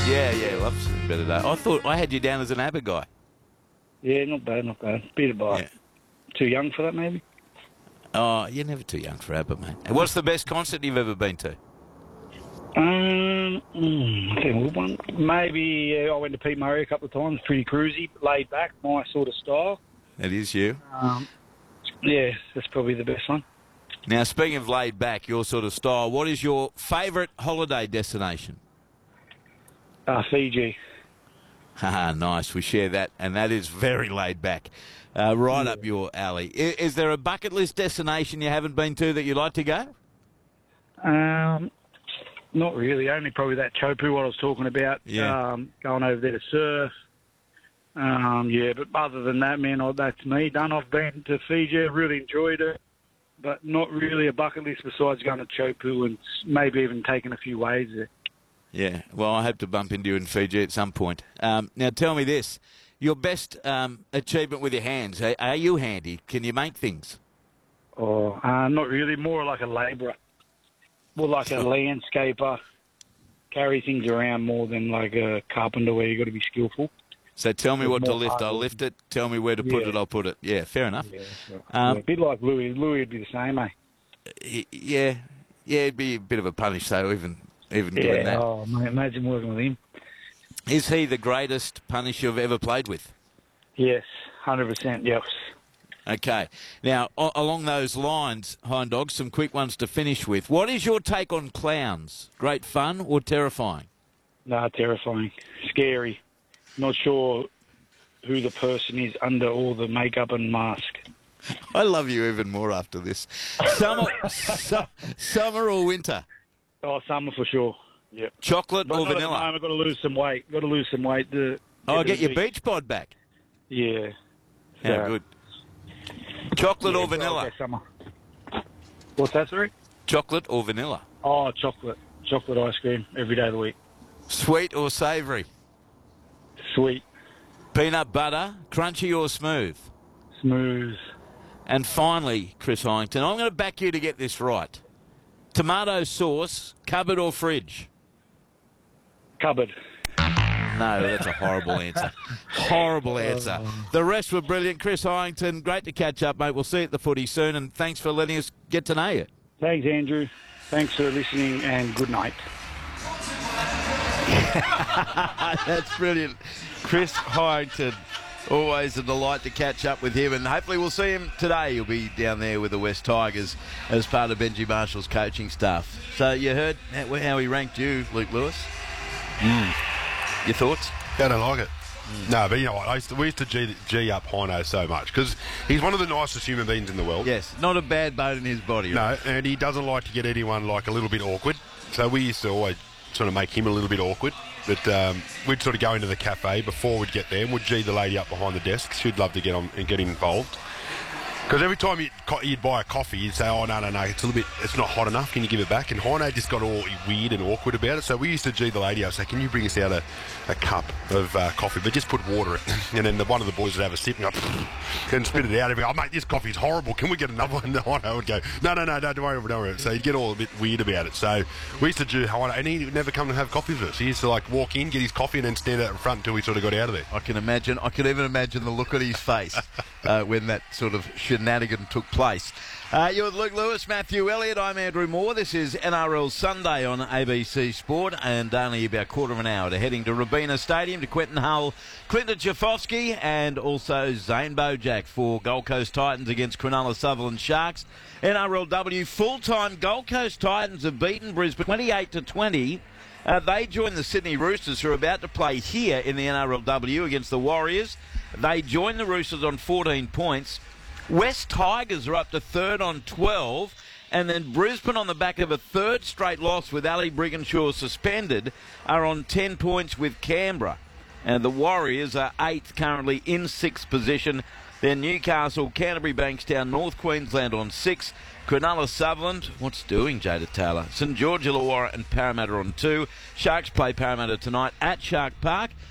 Yeah, love some better day. I thought I had you down as an ABBA guy. Yeah, not bad, not bad. Bit of Yeah. too young for that, maybe. Oh, you're never too young for ABBA, mate. And what's the best concert you've ever been to? I think one. Maybe I went to Pete Murray a couple of times. Pretty cruisy, laid back, my sort of style. That is you. Yeah, that's probably the best one. Now, speaking of laid back, your sort of style, what is your favourite holiday destination? Fiji. Haha, nice. We share that, and that is very laid back. Right up your alley. Is there a bucket list destination you haven't been to that you'd like to go? Not really. Only probably that Chopu, what I was talking about. Yeah. Going over there to surf. Yeah, but other than that, man, that's me done. I've been to Fiji, really enjoyed it, but not really a bucket list besides going to Chopu and maybe even taking a few waves there. Yeah, well, I hope to bump into you in Fiji at some point. Now, tell me this. Your best achievement with your hands, are you handy? Can you make things? Oh, not really. More like a labourer. More like a landscaper. Carry things around more than like a carpenter where you got to be skillful. So tell me what to More lift, I'll lift it. Tell me where to put it, I'll put it. Yeah, fair enough. Yeah, a bit like Louis. Louis would be the same, eh? Yeah, it'd be a bit of a punish, though, even given that. Oh, mate, imagine working with him. Is he the greatest punish you've ever played with? Yes, 100%, yes. Okay. Now, along those lines, Hind Dog, some quick ones to finish with. What is your take on clowns? Great fun or terrifying? Nah, terrifying. Scary. Not sure who the person is under all the makeup and mask. I love you even more after this. Summer or winter? Oh, summer for sure. Yep. Chocolate But or not vanilla? At the moment, I've got to lose some weight. Got to lose some weight. Get your beach bod back. Yeah. How good. Chocolate or vanilla? Okay, summer. What's that, sorry? Chocolate or vanilla? Oh, chocolate. Chocolate ice cream every day of the week. Sweet or savoury? Sweet. Peanut butter, crunchy or smooth? Smooth. And finally, Chris Hyington, I'm going to back you to get this right. Tomato sauce, cupboard or fridge? Cupboard. No, that's a horrible answer. Horrible answer. The rest were brilliant. Chris Hyington, great to catch up, mate. We'll see you at the footy soon, and thanks for letting us get to know you. Thanks, Andrew. Thanks for listening, and good night. That's brilliant. Chris Hyington, always a delight to catch up with him, and hopefully we'll see him today. He'll be down there with the West Tigers as part of Benji Marshall's coaching staff. So you heard how he ranked you, Luke Lewis? Your thoughts? I don't like it. No, but you know what? We used to G up Hino so much because he's one of the nicest human beings in the world. Yes, not a bad bone in his body. Right? No, and he doesn't like to get anyone like a little bit awkward. So we used to always sort of make him a little bit awkward. But we'd sort of go into the cafe before we'd get there and we'd G the lady up behind the desk. She'd love to get on and get involved. Because every time you'd buy a coffee, you'd say, oh, no, it's not hot enough, can you give it back? And Heino just got all weird and awkward about it. So we used to G the lady up, say, can you bring us out a cup of coffee, but just put water in it. And then one of the boys would have a sip and go, and spit it out. And go, oh, mate, this coffee's horrible. Can we get another one? And Heino would go, no, don't worry about it. So he'd get all a bit weird about it. So we used to do Heino, and he'd never come to have coffee with us. He used to like walk in, get his coffee, and then stand out in front until we sort of got out of there. I can even imagine the look on his face when that sort of shenanigan took place. You're with Luke Lewis, Matthew Elliott. I'm Andrew Moore. This is NRL Sunday on ABC Sport, and only about quarter of an hour to heading to Robina Stadium to Quentin Hull, Clinton Jafofsky, and also Zane Bojack for Gold Coast Titans against Cronulla Sutherland Sharks. NRLW full-time Gold Coast Titans have beaten Brisbane 28-20. They join the Sydney Roosters, who are about to play here in the NRLW against the Warriors. They join the Roosters on 14 points. West Tigers are up to third on 12, and then Brisbane, on the back of a third straight loss with Ali Brigginshaw suspended, are on 10 points with Canberra. And the Warriors are eighth, currently in sixth position. Then Newcastle, Canterbury, Bankstown, North Queensland on 6. Cronulla Sutherland, what's doing, Jada Taylor? St George Illawarra and Parramatta on 2. Sharks play Parramatta tonight at Shark Park.